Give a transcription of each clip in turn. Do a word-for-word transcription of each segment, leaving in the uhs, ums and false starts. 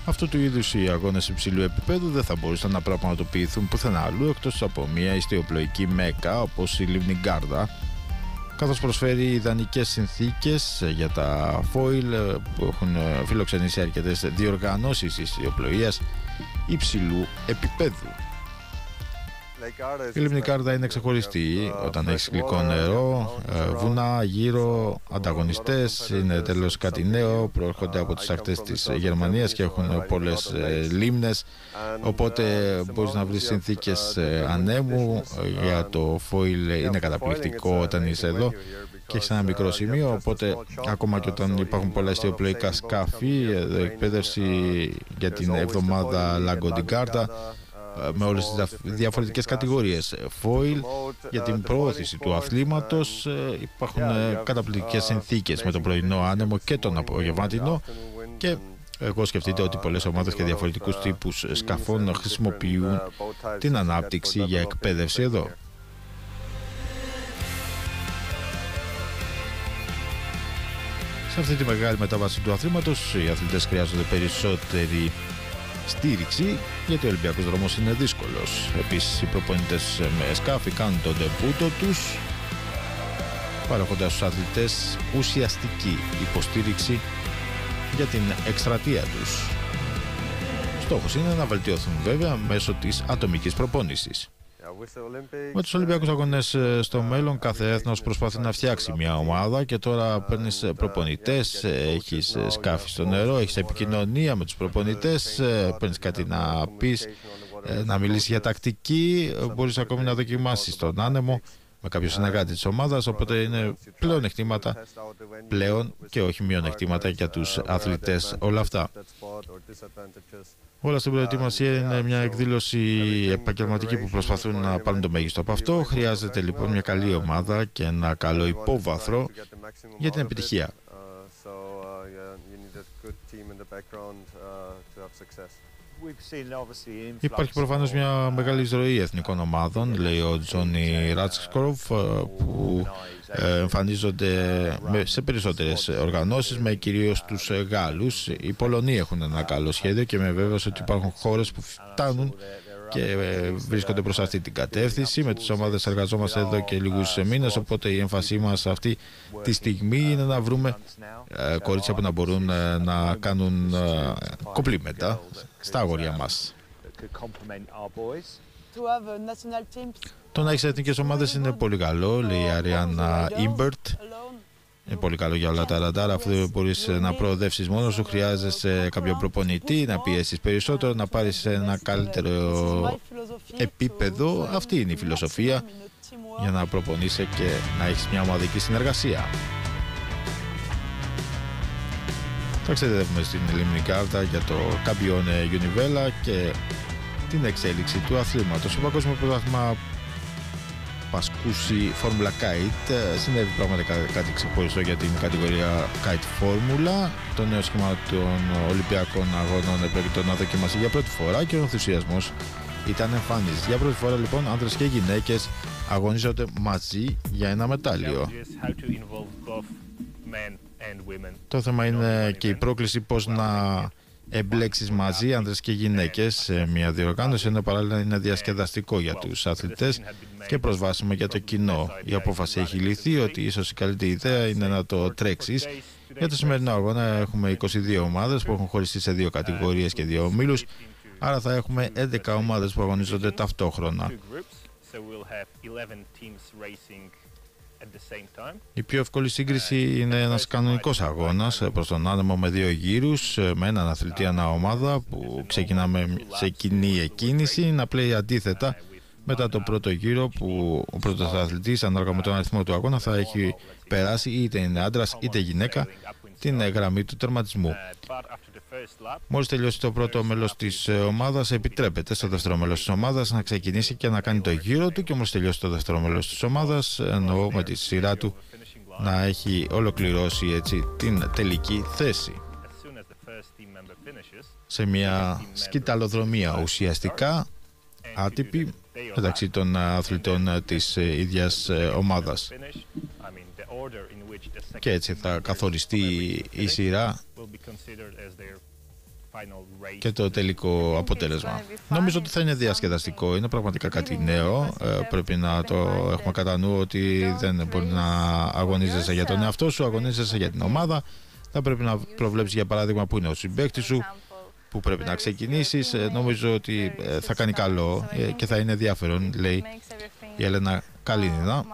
Αυτού του είδους οι αγώνες υψηλού επίπεδου δεν θα μπορούσαν να πραγματοποιηθούν πουθενά αλλού εκτός από μια ιστιοπλοϊκή μέκα όπως η Living Garda, καθώς προσφέρει ιδανικές συνθήκες για τα φόιλ που έχουν φιλοξενήσει αρκετές διοργανώσεις ιστιοπλοείας υψηλού επίπεδου. Η Living Garda είναι ξεχωριστή όταν έχει γλυκό νερό, βουνά γύρω, ανταγωνιστές, είναι τέλος κάτι νέο, προέρχονται από τις ακτές της Γερμανίας και έχουν πολλές λίμνες, οπότε μπορείς να βρεις συνθήκες ανέμου. Για το φόιλ είναι καταπληκτικό όταν είσαι εδώ και έχεις ένα μικρό σημείο, οπότε ακόμα και όταν υπάρχουν πολλά ιστιοπλοϊκά σκάφη, εκπαίδευση για την εβδομάδα Lago di Garda με όλες τις διαφορετικές κατηγορίες foil για την προώθηση του αθλήματος. Υπάρχουν καταπληκτικές συνθήκες με τον πρωινό άνεμο και τον απογευματινό, και εγώ σκεφτείτε ότι πολλές ομάδες και διαφορετικούς τύπους σκαφών χρησιμοποιούν την ανάπτυξη για εκπαίδευση εδώ. Σε αυτή τη μεγάλη μετάβαση του αθλήματος οι αθλητές χρειάζονται περισσότερη στήριξη, γιατί ο Ολυμπιακός δρόμος είναι δύσκολος. Επίσης οι προπονητές με σκάφη κάνουν τον ντεμπούτο τους, παρέχοντας στους αθλητές ουσιαστική υποστήριξη για την εκστρατεία τους. Στόχος είναι να βελτιωθούν βέβαια μέσω της ατομικής προπόνησης. Με τους Ολυμπιακούς αγώνες στο μέλλον, κάθε έθνος προσπαθεί να φτιάξει μια ομάδα και τώρα παίρνεις προπονητές, έχεις σκάφη στο νερό, έχεις επικοινωνία με τους προπονητές, παίρνεις κάτι να πεις, να μιλήσεις για τακτική, μπορείς ακόμη να δοκιμάσεις τον άνεμο με κάποιο συνεργάτη της ομάδας, οπότε είναι πλέον εκτήματα πλέον και όχι μειονεκτήματα για τους αθλητές όλα αυτά. Όλα στην προετοιμασία είναι μια εκδήλωση επαγγελματική που προσπαθούν να πάρουν το μέγιστο από αυτό. Χρειάζεται λοιπόν μια καλή ομάδα και ένα καλό υπόβαθρο για την επιτυχία. Υπάρχει προφανώς μια μεγάλη εισρωή εθνικών ομάδων, λέει ο Τζόνι Ράτσκοροφ, που εμφανίζονται σε περισσότερες οργανώσεις με κυρίως τους Γάλλους. Οι Πολωνοί έχουν ένα καλό σχέδιο και είμαι βέβαιος ότι υπάρχουν χώρες που φτάνουν και βρίσκονται προς αυτή την κατεύθυνση. Με τις ομάδες εργαζόμαστε εδώ και λίγους μήνες, οπότε η έμφασή μας αυτή τη στιγμή είναι να βρούμε κορίτσια που να μπορούν να κάνουν κομπλίμέντα στα αγόρια μας. Το να έχεις εθνικές ομάδες είναι πολύ καλό, λέει η Αριάννα Ιμπερτ. Είναι πολύ καλό για όλα τα ραντάρα. Αφού μπορείς να προοδεύσεις μόνος σου, χρειάζεσαι κάποιο προπονητή, να πιέσεις περισσότερο, να πάρεις ένα καλύτερο επίπεδο. Αυτή είναι η φιλοσοφία για να προπονείσαι και να έχεις μια ομαδική συνεργασία. Ταξιδεύουμε στην Living Garda για το Campione Univella και την εξέλιξη του αθλήματος. Το Παγκόσμιο Πρωτάθλημα Πασκούση Φόρμουλα Kite συνέβη πραγματικά κάτι ξεχωριστό για την κατηγορία Kite Φόρμουλα. Το νέο σχήμα των Ολυμπιακών Αγώνων επρόκειτο να δοκιμαστεί για πρώτη φορά και ο ενθουσιασμός ήταν εμφανής. Για πρώτη φορά λοιπόν άντρες και γυναίκες αγωνίζονται μαζί για ένα μετάλλιο. Το θέμα είναι και η πρόκληση πώς να εμπλέξεις μαζί άνδρες και γυναίκες σε μια διοργάνωση, ενώ παράλληλα είναι διασκεδαστικό για τους αθλητές και προσβάσιμο για το κοινό. Η απόφαση έχει ληφθεί ότι ίσως η καλύτερη ιδέα είναι να το τρέξεις. Για το σημερινό αγώνα έχουμε είκοσι δύο ομάδες που έχουν χωριστεί σε δύο κατηγορίες και δύο ομίλους, άρα θα έχουμε έντεκα ομάδες που αγωνίζονται ταυτόχρονα. Η πιο εύκολη σύγκριση είναι ένας κανονικός αγώνας προς τον άνεμο με δύο γύρους, με έναν αθλητή ανά ομάδα που ξεκινάμε σε κοινή εκκίνηση, να πλέει αντίθετα μετά το πρώτο γύρο που ο πρώτος αθλητής ανάλογα με τον αριθμό του αγώνα θα έχει περάσει, είτε είναι άντρας είτε γυναίκα, την γραμμή του τερματισμού. Μόλις τελειώσει το πρώτο μέλος της ομάδας, επιτρέπεται στο δεύτερο μέλος της ομάδας να ξεκινήσει και να κάνει το γύρο του, και μόλις τελειώσει το δεύτερο μέλος της ομάδας, εννοώ με τη σειρά του, να έχει ολοκληρώσει έτσι την τελική θέση. Σε μια σκηταλοδρομία ουσιαστικά άτυπη μεταξύ των αθλητών της ίδιας ομάδας. Και έτσι θα καθοριστεί η σειρά και το τελικό αποτέλεσμα. Νομίζω ότι θα είναι διασκεδαστικό, είναι πραγματικά κάτι νέο. Ε, πρέπει να το έχουμε κατά νου ότι δεν μπορεί να αγωνίζεσαι για τον εαυτό σου, αγωνίζεσαι για την ομάδα. Θα πρέπει να προβλέψεις για παράδειγμα που είναι ο συμπαίκτης σου, που πρέπει να ξεκινήσεις. Ε, νομίζω ότι ε, θα κάνει καλό ε, και θα είναι ενδιαφέρον, λέει η Έλενα Καλίνινα.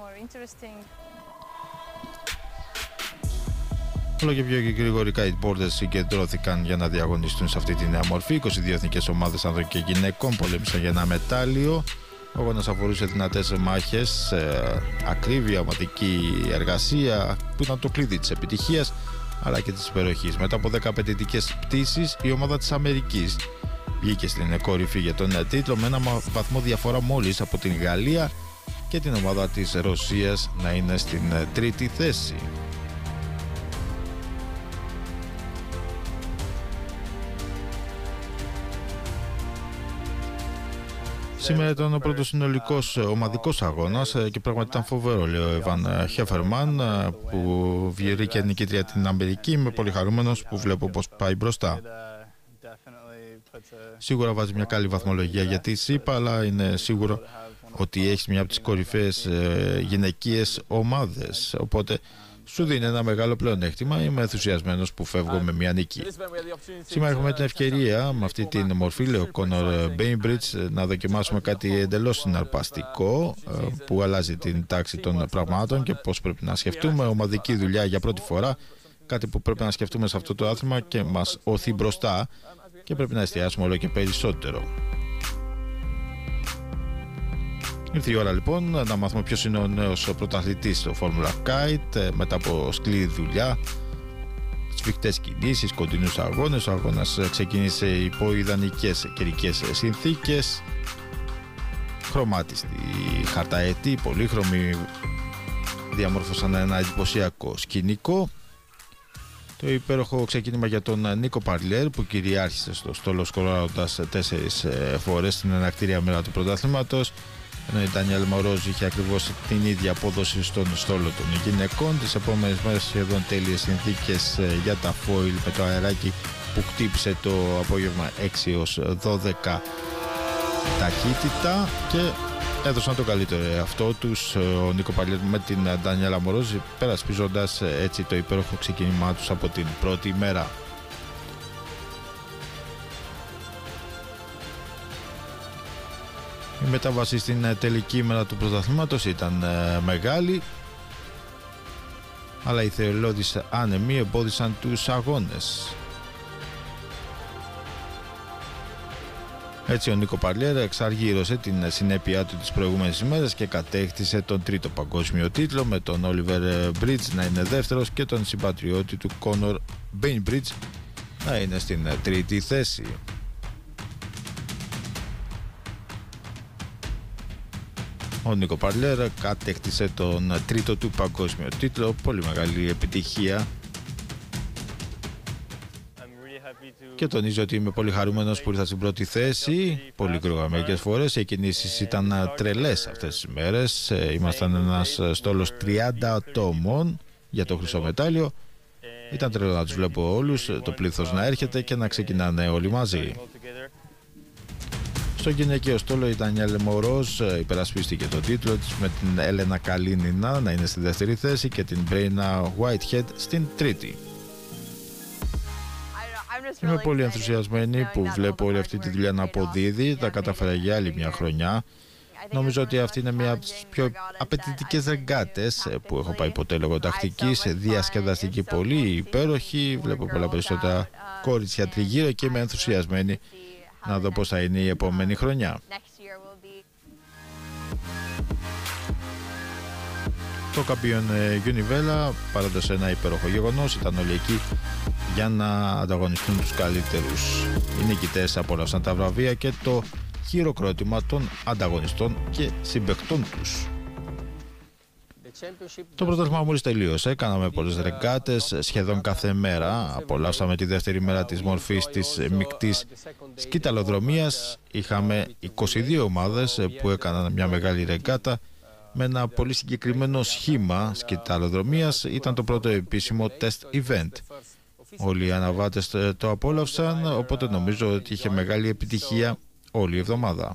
Όλο και πιο γρήγορα οι kiteboarders συγκεντρώθηκαν για να διαγωνιστούν σε αυτή τη νέα μορφή. είκοσι δύο εθνικές ομάδες ανδρών και γυναικών πολέμησαν για ένα μετάλλιο. Ο αγώνας αφορούσε δυνατές μάχες, ε, ακρίβεια, ομαδική εργασία που ήταν το κλειδί της επιτυχίας αλλά και της υπεροχής. Μετά από δέκα απαιτητικές πτήσεις, η ομάδα της Αμερικής βγήκε στην κορυφή για τον τίτλο με ένα βαθμό διαφορά μόλις από την Γαλλία και την ομάδα της Ρωσίας να είναι στην τρίτη θέση. Σήμερα ήταν ο πρώτος συνολικός ομαδικός αγώνας και πραγματικά ήταν φοβερό, λέει ο Εβάν Χέφερμαν, που βγήκε νικήτρια την Αμερική. Είμαι πολύ χαρούμενος που βλέπω πως πάει μπροστά. Σίγουρα βάζει μια καλή βαθμολογία για τη ΣΥΠΑ, αλλά είναι σίγουρο ότι έχει μια από τις κορυφαίες γυναικείες ομάδες. Οπότε σου δίνει ένα μεγάλο πλεονέκτημα. Είμαι ενθουσιασμένος που φεύγω με μια νίκη. Σήμερα έχουμε την ευκαιρία με αυτή την μορφή, λέει ο Κόνορ Μπέιμπριτς, να δοκιμάσουμε κάτι εντελώς συναρπαστικό που αλλάζει την τάξη των πραγμάτων και πώς πρέπει να σκεφτούμε. Ομαδική δουλειά για πρώτη φορά, κάτι που πρέπει να σκεφτούμε σε αυτό το άθλημα και μας οθεί μπροστά και πρέπει να εστιάσουμε όλο και περισσότερο. Ήρθε η ώρα λοιπόν να μάθουμε ποιος είναι ο νέος πρωταθλητής στο Formula Kite μετά από σκληρή δουλειά, σφιχτές κινήσεις, κοντινούς αγώνες. Ο αγώνας ξεκίνησε υπό ιδανικές καιρικές συνθήκες, χρωμάτιστη χαρταετή, πολύχρωμοι διαμόρφωσαν ένα εντυπωσιακό σκηνικό. Το υπέροχο ξεκίνημα για τον Νίκο Παρλιέρ που κυριάρχησε στο στόλο σκοράροντας τέσσερις φορές στην ενακτήρια μέρα του πρωταθλήματος, ενώ η Ντανιέλ Μορόζ είχε ακριβώς την ίδια απόδοση στον στόλο των γυναικών. Τις επόμενες μέρες σχεδόν τέλειες συνθήκες για τα φόιλ με το αεράκι που χτύπησε το απόγευμα έξι έως δώδεκα ταχύτητα και έδωσαν το καλύτερο εαυτό τους ο Νίκο Παρλιέρ με την Ντανιέλα Μορόζ, περασπίζοντας έτσι το υπέροχο ξεκίνημά τους από την πρώτη μέρα. Η μετάβαση στην τελική μέρα του πρωταθλήματος ήταν ε, μεγάλη, αλλά οι θελώδεις άνεμοι εμπόδισαν τους αγώνες. Έτσι ο Νίκο Παρλιέρ εξαργύρωσε την συνέπειά του τις προηγούμενες ημέρες και κατέκτησε τον τρίτο παγκόσμιο τίτλο, με τον Όλιβερ Μπριτς να είναι δεύτερος και τον συμπατριώτη του Κόνορ Μπέιμπριτς να είναι στην τρίτη θέση. Ο Νίκο Παρλιέρ κατέκτησε τον τρίτο του παγκόσμιο τίτλο, πολύ μεγάλη επιτυχία και τονίζω ότι είμαι πολύ χαρούμενος που ήρθα στην πρώτη θέση. Πολύ γρήγορα μερικές φορές, οι κινήσεις ήταν τρελές αυτές τις μέρες. Ήμασταν ένας στόλος τριάντα ατόμων για το χρυσό μετάλλιο. Ήταν τρελό να τους βλέπω όλους, το πλήθος να έρχεται και να ξεκινάνε όλοι μαζί. Στο γυναικείο στόλο η Ντανιέλ Μορόζ υπερασπίστηκε τον τίτλο της με την Έλενα Καλίνινα να είναι στη δεύτερη θέση και την Μπρέινα Whitehead στην τρίτη. Είμαι πολύ ενθουσιασμένη που βλέπω όλη αυτή τη δουλειά να αποδίδει. Τα κατάφερα για άλλη μια χρονιά. Νομίζω ότι αυτή είναι μια από τις πιο απαιτητικές ρεγκάτες που έχω πάει ποτέ λόγω τακτικής. Διασκεδαστική, πολύ υπέροχη. Βλέπω πολλά περισσότερα κόριτσια τριγύρω και είμαι ενθουσιασμένη να δω πώς θα είναι η επόμενη χρονιά. Το Καμπίον Γιουνιβέλα παράδοσε ένα υπέροχο γεγονός. Ήταν όλοι εκεί για να ανταγωνιστούν τους καλύτερους. Οι νικητές απόλαυσαν τα βραβεία και το χειροκρότημα των ανταγωνιστών και συμπαικτών τους. Το πρωτάθλημα μόλις τελείωσε, κάναμε πολλές ρεγκάτες σχεδόν κάθε μέρα. Απολαύσαμε τη δεύτερη μέρα της μορφής της μικτής σκυταλοδρομίας. Είχαμε είκοσι δύο ομάδες που έκαναν μια μεγάλη ρεγκάτα με ένα πολύ συγκεκριμένο σχήμα σκυταλοδρομίας. Ήταν το πρώτο επίσημο test event. Όλοι οι αναβάτες το απόλαυσαν, οπότε νομίζω ότι είχε μεγάλη επιτυχία όλη η εβδομάδα.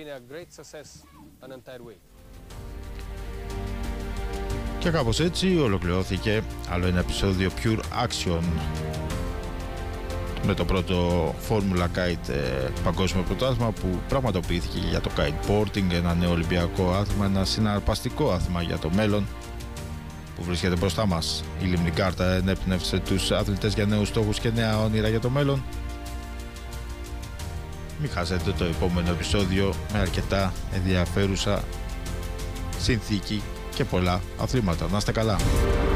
Και κάπως έτσι ολοκληρώθηκε άλλο ένα επεισόδιο Pure Action με το πρώτο Formula Kite ε, παγκόσμιο πρωτάθλημα που πραγματοποιήθηκε για το kiteboarding, ένα νέο ολυμπιακό άθλημα, ένα συναρπαστικό άθλημα για το μέλλον που βρίσκεται μπροστά μας. Η λιμνή κάρτα ενέπνευσε τους αθλητές για νέους στόχους και νέα όνειρα για το μέλλον. Μην χάσετε το επόμενο επεισόδιο με αρκετά ενδιαφέρουσα συνθήκη και πολλά αθλήματα. Να είστε καλά.